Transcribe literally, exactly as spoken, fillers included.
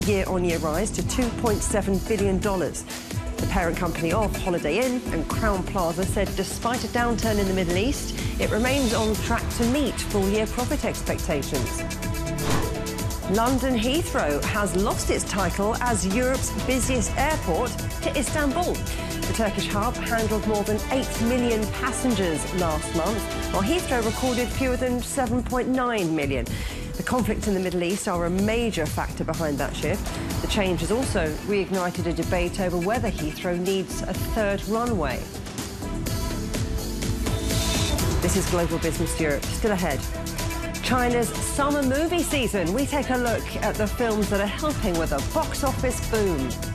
year-on-year rise to two point seven billion dollars. The parent company of Holiday Inn and Crowne Plaza said despite a downturn in the Middle East, it remains on track to meet full-year profit expectations. London Heathrow has lost its title as Europe's busiest airport to Istanbul. The Turkish hub handled more than eight million passengers last month, while Heathrow recorded fewer than seven point nine million. The conflicts in the Middle East are a major factor behind that shift. The change has also reignited a debate over whether Heathrow needs a third runway. This is Global Business Europe. Still ahead, China's summer movie season. We take a look at the films that are helping with a box office boom.